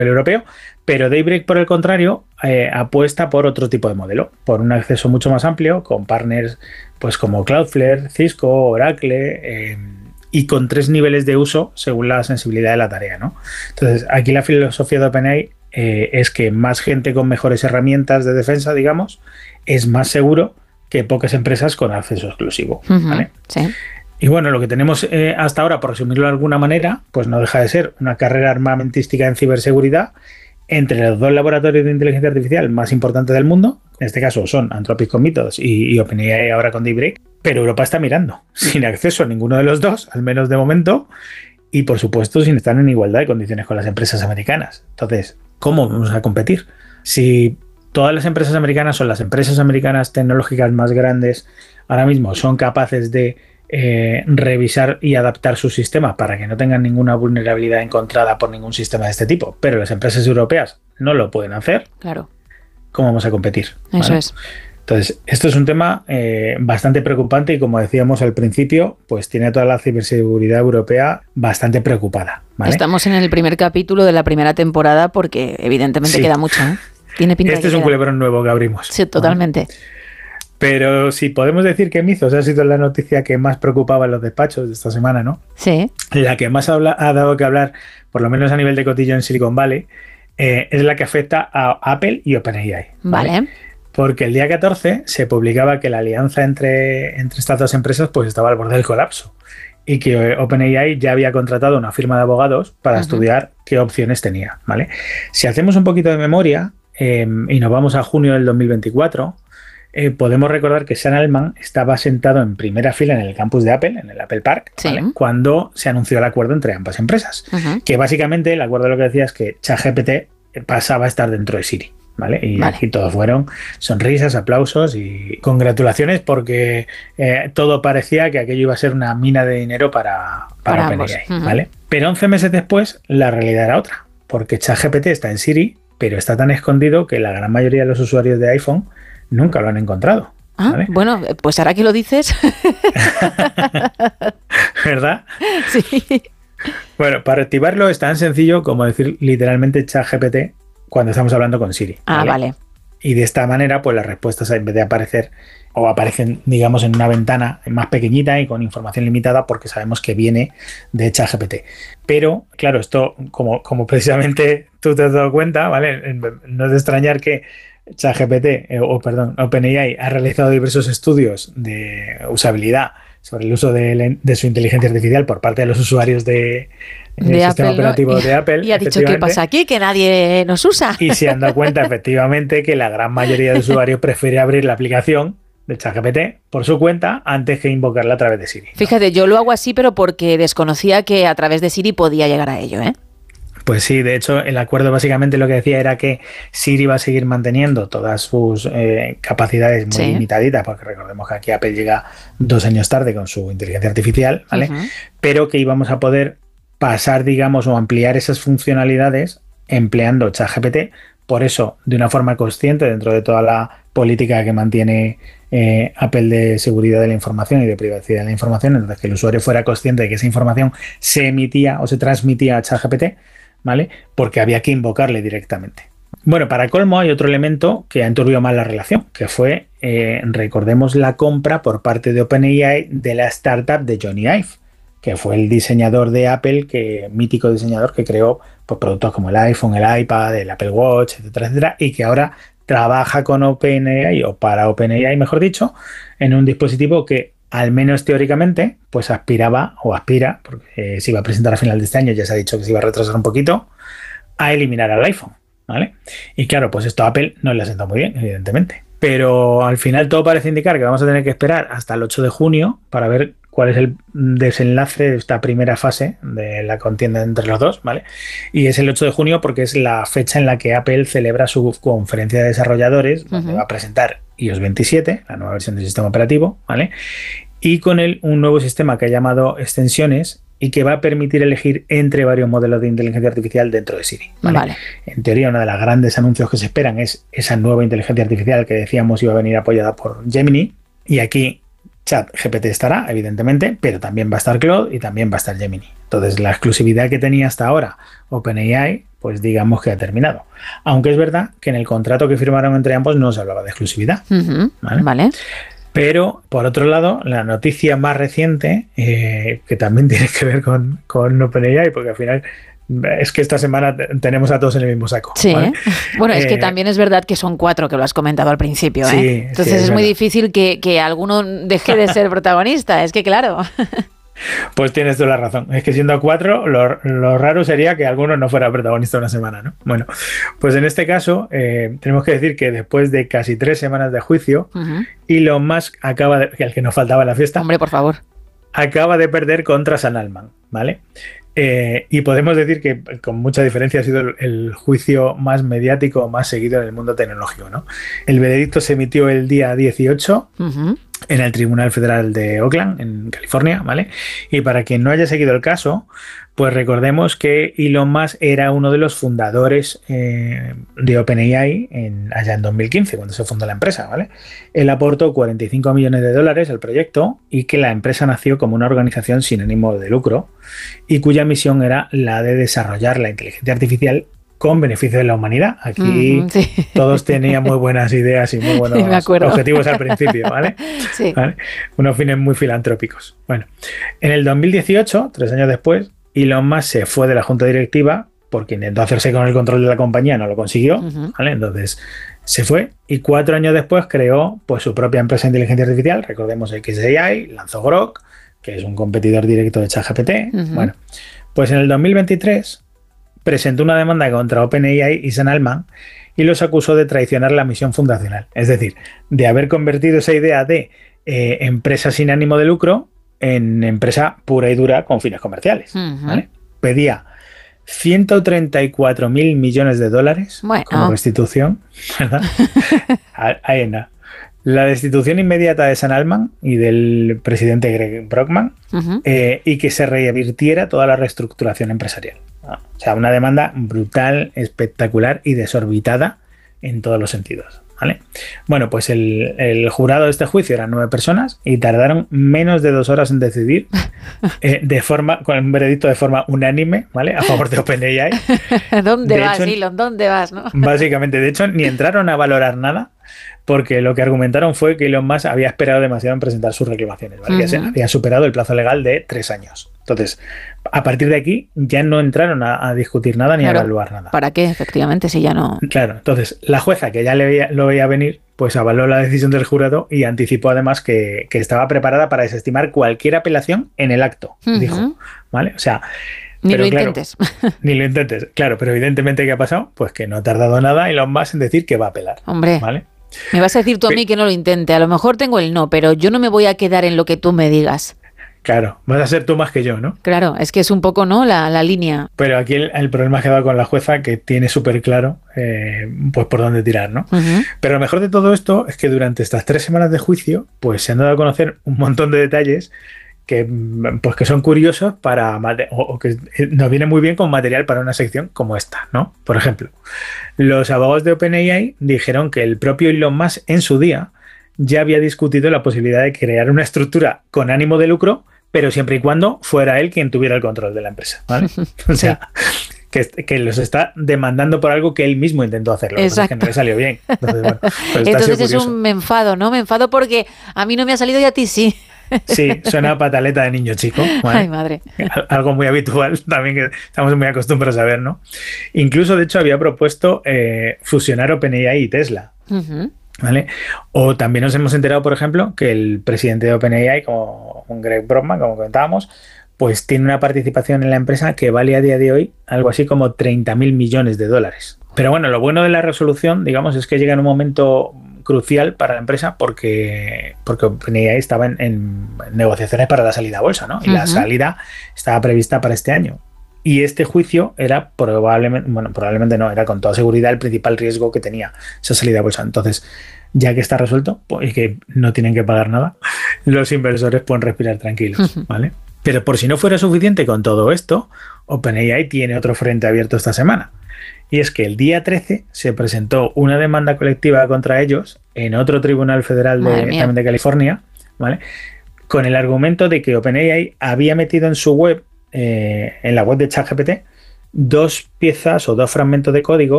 europeo, pero Daybreak, por el contrario, apuesta por otro tipo de modelo, por un acceso mucho más amplio, con partners pues como Cloudflare, Cisco, Oracle, y con 3 niveles de uso según la sensibilidad de la tarea, ¿no? Entonces, aquí la filosofía de OpenAI es que más gente con mejores herramientas de defensa, digamos, es más seguro que pocas empresas con acceso exclusivo, ¿vale? Sí. Y bueno, lo que tenemos hasta ahora, por resumirlo de alguna manera, pues no deja de ser una carrera armamentística en ciberseguridad entre los 2 laboratorios de inteligencia artificial más importantes del mundo. En este caso son Anthropic con Mythos y OpenAI ahora con Daybreak. Pero Europa está mirando, sin acceso a ninguno de los dos, al menos de momento, y por supuesto sin estar en igualdad de condiciones con las empresas americanas. Entonces, ¿cómo vamos a competir? Si todas las empresas americanas son las empresas americanas tecnológicas más grandes, ahora mismo son capaces de revisar y adaptar sus sistemas para que no tengan ninguna vulnerabilidad encontrada por ningún sistema de este tipo, pero las empresas europeas no lo pueden hacer. Claro. ¿Cómo vamos a competir? Eso ¿vale? es. Entonces, esto es un tema bastante preocupante y, como decíamos al principio, pues tiene a toda la ciberseguridad europea bastante preocupada, ¿vale? Estamos en el primer capítulo de la primera temporada porque evidentemente queda mucho, ¿eh? Tiene pinta Este de es un culebrón nuevo que abrimos. Sí, totalmente. ¿Vale? Pero si podemos decir que Mythos ha sido la noticia que más preocupaba en los despachos de esta semana, ¿no? Sí. La que más ha dado que hablar, por lo menos a nivel de cotillo en Silicon Valley, es la que afecta a Apple y OpenAI. Vale. Porque el día 14 se publicaba que la alianza entre estas dos empresas pues estaba al borde del colapso y que OpenAI ya había contratado una firma de abogados para estudiar qué opciones tenía, ¿vale? Si hacemos un poquito de memoria y nos vamos a junio del 2024, podemos recordar que Sam Altman estaba sentado en primera fila en el campus de Apple, en el Apple Park, ¿vale? Cuando se anunció el acuerdo entre ambas empresas. Que básicamente el acuerdo lo que decía es que ChatGPT pasaba a estar dentro de Siri. ¿Vale? Y aquí todos fueron sonrisas, aplausos y congratulaciones porque todo parecía que aquello iba a ser una mina de dinero para OpenAI, ¿vale? Pero 11 meses después la realidad era otra, porque ChatGPT está en Siri, pero está tan escondido que la gran mayoría de los usuarios de iPhone nunca lo han encontrado. ¿Vale? Bueno, pues ahora que lo dices... ¿Verdad? Sí. Bueno, para activarlo es tan sencillo como decir literalmente ChatGPT cuando estamos hablando con Siri. Vale. Y de esta manera, pues las respuestas en vez de aparecer o aparecen, digamos, en una ventana más pequeñita y con información limitada porque sabemos que viene de ChatGPT. Pero, claro, esto, como precisamente tú te has dado cuenta, ¿vale? No es de extrañar que OpenAI ha realizado diversos estudios de usabilidad sobre el uso de su inteligencia artificial por parte de los usuarios del sistema operativo de Apple. Y ha dicho, ¿qué pasa aquí? Que nadie nos usa. Y se han dado cuenta, efectivamente, que la gran mayoría de usuarios prefiere abrir la aplicación de ChatGPT por su cuenta antes que invocarla a través de Siri. Fíjate, yo lo hago así, pero porque desconocía que a través de Siri podía llegar a ello, ¿eh? Pues sí, de hecho el acuerdo básicamente lo que decía era que Siri va a seguir manteniendo todas sus capacidades muy limitaditas, porque recordemos que aquí Apple llega 2 años tarde con su inteligencia artificial, ¿vale? Pero que íbamos a poder pasar, digamos, o ampliar esas funcionalidades empleando ChatGPT, por eso de una forma consciente dentro de toda la política que mantiene Apple de seguridad de la información y de privacidad de la información, entonces que el usuario fuera consciente de que esa información se emitía o se transmitía a ChatGPT, ¿vale? Porque había que invocarle directamente. Bueno, para colmo hay otro elemento que ha enturbiado más la relación, que fue, recordemos, la compra por parte de OpenAI de la startup de Johnny Ive, que fue el diseñador de Apple, mítico diseñador que creó pues, productos como el iPhone, el iPad, el Apple Watch, etcétera, etcétera, y que ahora trabaja con OpenAI, o para OpenAI, mejor dicho, en un dispositivo que al menos teóricamente, pues aspira, porque se iba a presentar a final de este año, ya se ha dicho que se iba a retrasar un poquito, a eliminar al iPhone, ¿vale? Y claro, pues esto a Apple no le ha sentado muy bien, evidentemente. Pero al final todo parece indicar que vamos a tener que esperar hasta el 8 de junio para ver cuál es el desenlace de esta primera fase de la contienda entre los dos, ¿vale? Y es el 8 de junio porque es la fecha en la que Apple celebra su conferencia de desarrolladores, donde va a presentar iOS 27, la nueva versión del sistema operativo, ¿vale? Y con él un nuevo sistema que ha llamado extensiones y que va a permitir elegir entre varios modelos de inteligencia artificial dentro de Siri, ¿vale? En teoría, uno de los grandes anuncios que se esperan es esa nueva inteligencia artificial que decíamos iba a venir apoyada por Gemini, y aquí ChatGPT estará, evidentemente, pero también va a estar Claude y también va a estar Gemini. Entonces, la exclusividad que tenía hasta ahora OpenAI, pues digamos que ha terminado. Aunque es verdad que en el contrato que firmaron entre ambos no se hablaba de exclusividad. Vale. Pero, por otro lado, la noticia más reciente, que también tiene que ver con OpenAI, porque al final es que esta semana tenemos a todos en el mismo saco. Sí, ¿vale? Bueno, es que también es verdad que son 4, que lo has comentado al principio. Sí, entonces sí, es muy difícil que alguno deje de ser protagonista, es que claro. Pues tienes toda la razón. Es que siendo 4, lo raro sería que alguno no fuera protagonista una semana, ¿no? Bueno, pues en este caso tenemos que decir que después de casi 3 semanas de juicio, Elon Musk acaba de, el que nos faltaba en la fiesta. Hombre, por favor. Acaba de perder contra Sam Altman, ¿vale? Y podemos decir que con mucha diferencia ha sido el juicio más mediático, más seguido en el mundo tecnológico, ¿no? El veredicto se emitió el día 18 en el Tribunal Federal de Oakland, en California, ¿vale? Y para quien no haya seguido el caso, pues recordemos que Elon Musk era uno de los fundadores de OpenAI allá en 2015, cuando se fundó la empresa, ¿vale? Él aportó $45 millones al proyecto y que la empresa nació como una organización sin ánimo de lucro y cuya misión era la de desarrollar la inteligencia artificial con beneficio de la humanidad. Aquí todos tenían muy buenas ideas y muy buenos objetivos al principio, ¿vale? Sí. ¿Vale? Unos fines muy filantrópicos. Bueno, en el 2018, 3 años después, Elon Musk se fue de la junta directiva porque intentó hacerse con el control de la compañía, no lo consiguió, ¿vale? Entonces se fue y 4 años después creó pues su propia empresa de inteligencia artificial, recordemos XAI, lanzó Grok, que es un competidor directo de ChatGPT. Bueno, pues en el 2023 presentó una demanda contra OpenAI y Sam Altman y los acusó de traicionar la misión fundacional, es decir, de haber convertido esa idea de empresa sin ánimo de lucro en empresa pura y dura con fines comerciales. ¿Vale? Pedía $134.000 millones como restitución, ¿verdad? Ahí nada. La destitución inmediata de Sam Altman y del presidente Greg Brockman y que se revirtiera toda la reestructuración empresarial. O sea, una demanda brutal, espectacular y desorbitada en todos los sentidos, ¿vale? Bueno, pues el jurado de este juicio eran 9 personas y tardaron menos de 2 horas en decidir con un veredicto de forma unánime, ¿vale? A favor de OpenAI. ¿Dónde vas, Elon? ¿Dónde vas, no? Básicamente, de hecho, ni entraron a valorar nada porque lo que argumentaron fue que Elon Musk había esperado demasiado en presentar sus reclamaciones, ¿vale? Que había superado el plazo legal de 3 años. Entonces, a partir de aquí ya no entraron a discutir nada ni a evaluar nada. ¿Para qué? Efectivamente, si ya no... Claro, entonces la jueza, que ya lo veía venir, pues avaló la decisión del jurado y anticipó además que estaba preparada para desestimar cualquier apelación en el acto, dijo, ¿vale? O sea... Ni lo intentes. Ni lo intentes, claro, pero evidentemente ¿qué ha pasado? Pues que no ha tardado nada Elon Musk en decir que va a apelar. Hombre, ¿vale? Me vas a decir tú a mí que no lo intente. A lo mejor tengo el no, pero yo no me voy a quedar en lo que tú me digas. Claro, vas a ser tú más que yo, ¿no? Claro, es que es un poco, ¿no? La línea. Pero aquí el problema que ha dado con la jueza, que tiene súper claro pues por dónde tirar, ¿no? Pero lo mejor de todo esto es que durante estas 3 semanas de juicio, pues se han dado a conocer un montón de detalles que son curiosos o que nos viene muy bien como material para una sección como esta, ¿no? Por ejemplo, los abogados de OpenAI dijeron que el propio Elon Musk en su día ya había discutido la posibilidad de crear una estructura con ánimo de lucro, pero siempre y cuando fuera él quien tuviera el control de la empresa, ¿vale? O sea, que los está demandando por algo que él mismo intentó hacerlo. Exacto. Es que no le salió bien. Entonces, bueno, pues entonces es un me enfado, ¿no? Me enfado porque a mí no me ha salido y a ti sí. Sí, suena a pataleta de niño chico, ¿vale? Ay, madre. Algo muy habitual también que estamos muy acostumbrados a ver, ¿no? Incluso, de hecho, había propuesto fusionar OpenAI y Tesla. ¿Vale? O también nos hemos enterado, por ejemplo, que el presidente de OpenAI, como Greg Brockman, como comentábamos, pues tiene una participación en la empresa que vale a día de hoy algo así como $30.000 millones. Pero bueno, lo bueno de la resolución, digamos, es que llega en un momento crucial para la empresa porque OpenAI estaba en negociaciones para la salida a bolsa, ¿no? Y la salida estaba prevista para este año. Y este juicio era probablemente no, era con toda seguridad el principal riesgo que tenía esa salida a bolsa. Entonces, ya que está resuelto, pues, y que no tienen que pagar nada, los inversores pueden respirar tranquilos, ¿vale? Pero por si no fuera suficiente con todo esto, OpenAI tiene otro frente abierto esta semana. Y es que el día 13 se presentó una demanda colectiva contra ellos en otro tribunal federal también de California, ¿vale? Con el argumento de que OpenAI había metido en su web, en la web de ChatGPT, dos piezas o dos fragmentos de código